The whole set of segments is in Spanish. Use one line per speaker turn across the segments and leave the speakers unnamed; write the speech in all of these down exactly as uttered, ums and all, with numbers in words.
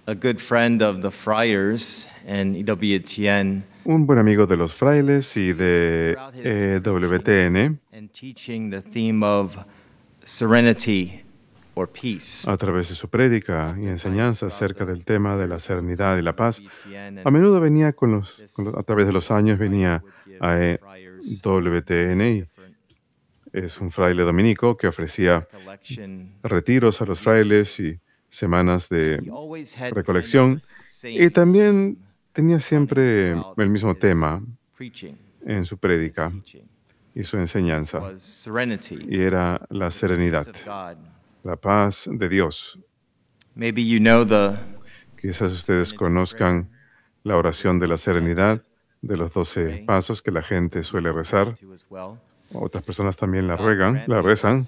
a good friend of the Friars and E W T N,
Un buen amigo de los frailes y de E W T N,
and teaching the theme of serenity or peace.
a través de su prédica y enseñanza acerca del tema de la serenidad y la paz, a menudo venía con los, con los- a través de los años venía a E W T N y es un fraile dominico que ofrecía retiros a los frailes y semanas de recolección, y también tenía siempre el mismo tema en su prédica y su enseñanza, y era la serenidad, la paz de Dios.
Maybe you know the
Quizás ustedes conozcan la oración de la serenidad, de los doce pasos que la gente suele rezar. Otras personas también la ruegan, la rezan.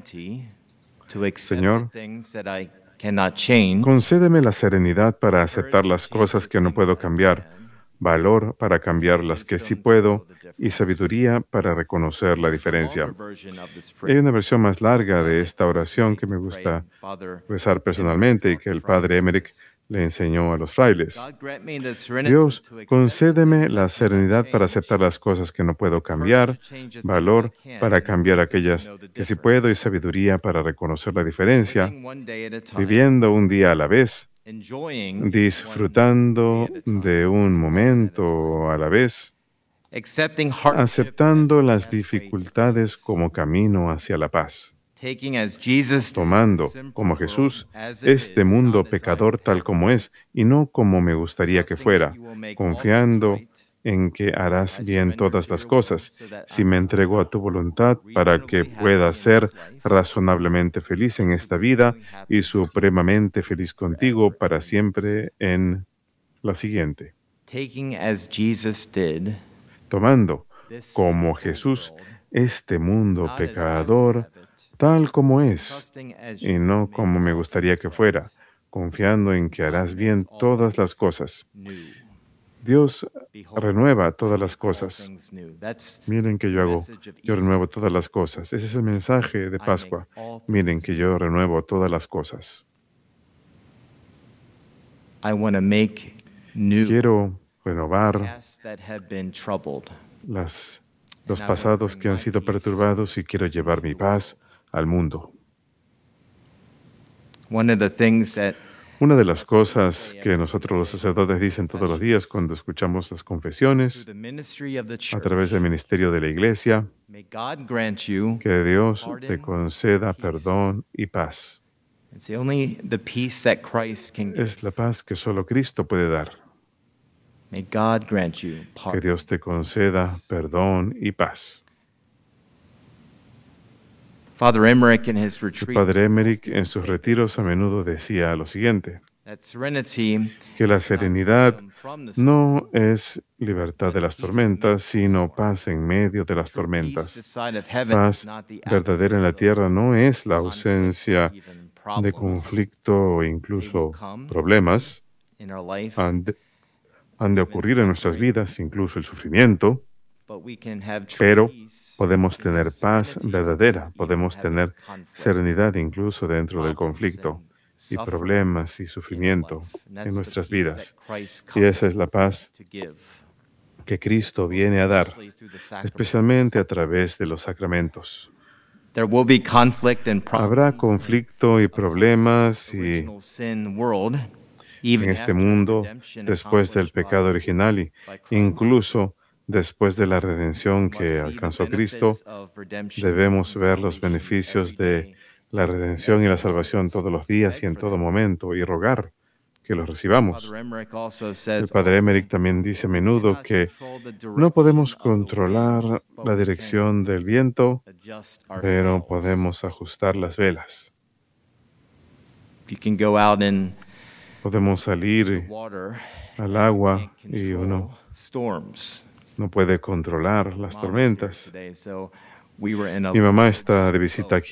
Señor, concédeme la serenidad para aceptar las cosas que no puedo cambiar, valor para cambiar las que sí puedo y sabiduría para reconocer la diferencia. Hay una versión más larga de esta oración que me gusta rezar personalmente y que el padre Emmerich le enseñó a los frailes. Dios, concédeme la serenidad para aceptar las cosas que no puedo cambiar, valor para cambiar aquellas que sí puedo y sabiduría para reconocer la diferencia, viviendo un día a la vez, disfrutando de un momento a la vez, aceptando las dificultades como camino hacia la paz, tomando como Jesús este mundo pecador tal como es y no como me gustaría que fuera, confiando en que harás bien todas las cosas, si me entrego a tu voluntad para que pueda ser razonablemente feliz en esta vida y supremamente feliz contigo para siempre en la siguiente. Tomando como Jesús este mundo pecador tal como es y no como me gustaría que fuera, confiando en que harás bien todas las cosas. Dios renueva todas las cosas. Miren que yo hago, yo renuevo todas las cosas. Ese es el mensaje de Pascua. Miren que yo renuevo todas las cosas. Quiero renovar las, los pasados que han sido perturbados y quiero llevar mi paz al mundo. Una de las cosas que nosotros los sacerdotes dicen todos los días cuando escuchamos las confesiones a través del ministerio de la Iglesia, que Dios te conceda perdón y paz. Es la paz que solo Cristo puede dar. Que Dios te conceda perdón y paz. El padre Emmerich en sus retiros a menudo decía lo siguiente, que la serenidad no es libertad de las tormentas, sino paz en medio de las tormentas. Paz verdadera en la tierra no es la ausencia de conflicto o incluso problemas. Han de, han de ocurrir en nuestras vidas, incluso el sufrimiento, pero podemos tener paz verdadera, podemos tener serenidad incluso dentro del conflicto y problemas y sufrimiento en nuestras vidas. Y esa es la paz que Cristo viene a dar, especialmente a través de los sacramentos. Habrá conflicto y problemas y en este mundo después del pecado original y incluso después de la redención que alcanzó Cristo, debemos ver los beneficios de la redención y la salvación todos los días y en todo momento y rogar que los recibamos. El padre Emmerich también dice a menudo que no podemos controlar la dirección del viento, pero podemos ajustar las velas. Podemos salir al agua y uno no puede controlar las tormentas. Mi mamá está de visita aquí